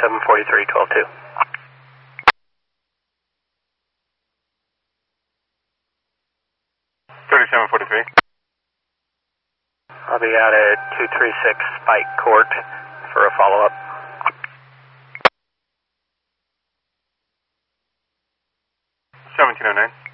743, 12-2. 3743. I'll be out at 236 Spike Court for a follow-up. 1709.